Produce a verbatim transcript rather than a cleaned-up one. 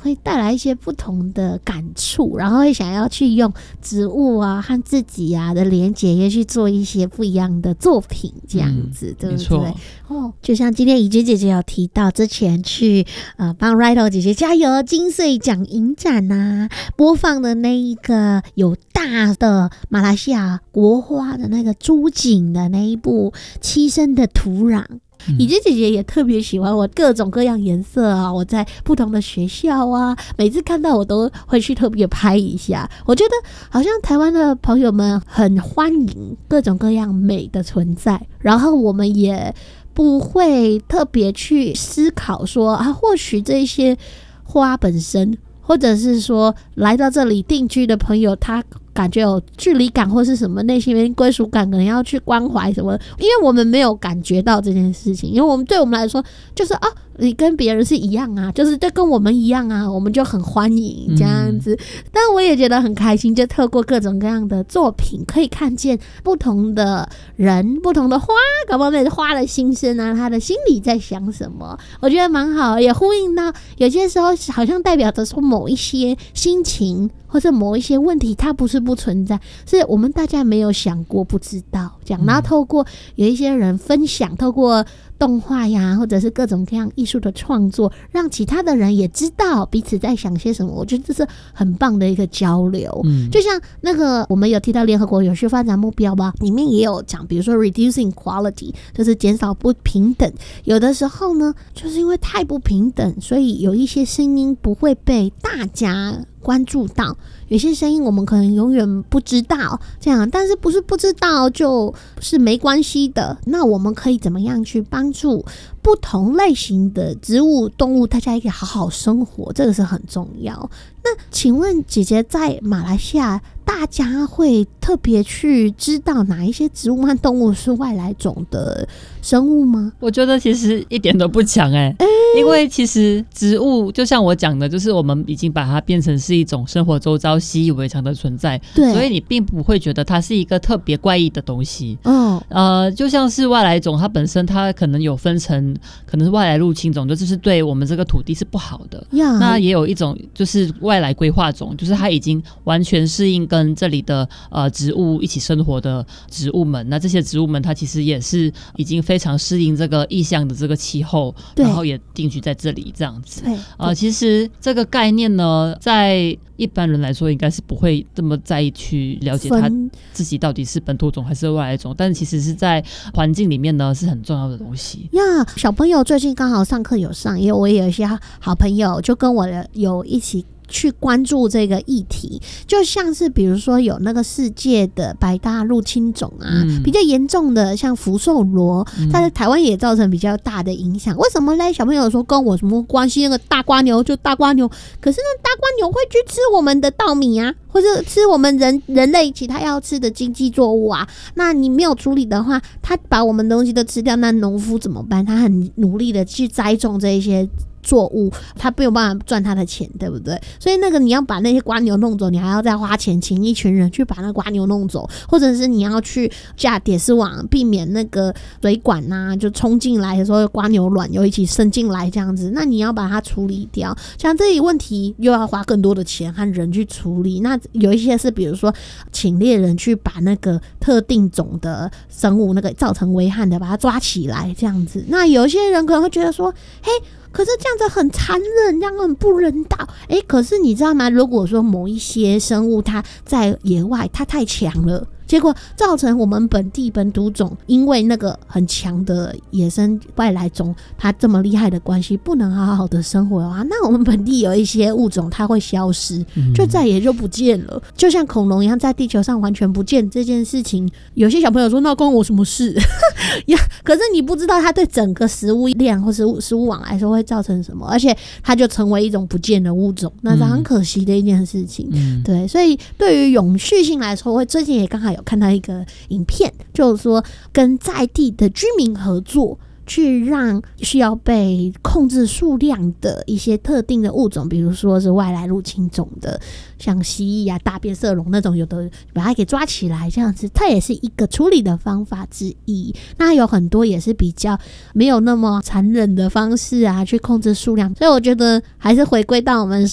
会带来一些不同的感触，然后会想要去用植物啊和自己啊的连结，也去做一些不一样的作品，这样子、嗯、对不对？哦，就像今天怡君姐姐有提到，之前去呃帮 Rito 姐姐加油金穗奖影展啊，播放的那一个有大的马来西亚国花的那个珠景的那一部栖身的土壤。怡君姐姐也特别喜欢我各种各样颜色啊，我在不同的学校啊，每次看到我都会去特别拍一下。我觉得好像台湾的朋友们很欢迎各种各样美的存在，然后我们也不会特别去思考说啊，或许这些花本身，或者是说来到这里定居的朋友，他感觉有距离感或是什么内心归属感，可能要去关怀什么，因为我们没有感觉到这件事情，因为我们对我们来说就是啊，你跟别人是一样啊，就是对跟我们一样啊，我们就很欢迎这样子、嗯、但我也觉得很开心，就透过各种各样的作品可以看见不同的人，不同的花，搞不好那花的心声啊，他的心里在想什么，我觉得蛮好，也呼应到有些时候好像代表着说某一些心情或者某一些问题，它不是不存在，是我们大家没有想过，不知道这样。然后透过有一些人分享，透过动画呀，或者是各种各样艺术的创作，让其他的人也知道彼此在想些什么。我觉得这是很棒的一个交流。嗯、就像那个我们有提到联合国有序发展目标吧，里面也有讲，比如说 reducing inequality， 就是减少不平等。有的时候呢，就是因为太不平等，所以有一些声音不会被大家关注到，有些声音我们可能永远不知道，这样，但是不是不知道就是没关系的。那我们可以怎么样去帮助不同类型的植物、动物，大家一起好好生活，这个是很重要。那请问姐姐，在马来西亚，大家会特别去知道哪一些植物和动物是外来种的生物吗？ 我觉得其实一点都不强哎、欸，因为其实植物就像我讲的，就是我们已经把它变成是一种生活周遭习以为常的存在，对，所以你并不会觉得它是一个特别怪异的东西。哦，呃，就像是外来种，它本身它可能有分成，可能是外来入侵种，就是对我们这个土地是不好的。Yeah. 那也有一种就是外来规划种，就是它已经完全适应跟这里的呃植物一起生活的植物们。那这些植物们，它其实也是已经非常适应这个异乡的这个气候，然后也定居在这里这样子。对，呃，其实这个概念呢，在一般人来说应该是不会这么在意去了解他自己到底是本土种还是外来种，但其实是在环境里面呢是很重要的东西呀。 小朋友最近刚好上课有上，因为我也有一些好朋友就跟我有一起去关注这个议题，就像是比如说有那个世界的百大入侵种啊、嗯、比较严重的像福寿螺，它在台湾也造成比较大的影响、嗯、为什么嘞？小朋友说跟我什么关系？那个大蝸牛就大蝸牛，可是那大蝸牛会去吃我们的稻米啊，或者吃我们人人类其他要吃的经济作物啊，那你没有处理的话，他把我们东西都吃掉，那农夫怎么办？他很努力的去栽种这一些作物，他没有办法赚他的钱，对不对？所以那个你要把那些蝸牛弄走，你还要再花钱请一群人去把那蝸牛弄走，或者是你要去架铁丝网，避免那个水管啊就冲进来的时候蝸牛卵又一起渗进来这样子，那你要把它处理掉，像这一问题又要花更多的钱和人去处理。那有一些是比如说请猎人去把那个特定种的生物那个造成危害的把它抓起来这样子，那有一些人可能会觉得说，嘿，可是这样子很残忍，这样很不人道。诶，可是你知道吗？如果说某一些生物它在野外它太强了，结果造成我们本地本土种因为那个很强的野生外来种它这么厉害的关系不能好好的生活的话，那我们本地有一些物种它会消失，就再也就不见了、嗯、就像恐龙一样在地球上完全不见这件事情，有些小朋友说那关我什么事可是你不知道它对整个食物链或是食物网来说会造成什么，而且它就成为一种不见的物种，那是很可惜的一件事情、嗯、对，所以对于永续性来说，我最近也刚好有看到一个影片，就是说跟在地的居民合作，去让需要被控制数量的一些特定的物种，比如说是外来入侵种的，像蜥蜴啊、大变色龙那种，有的把它给抓起来这样子，它也是一个处理的方法之一。那有很多也是比较没有那么残忍的方式啊，去控制数量。所以我觉得还是回归到我们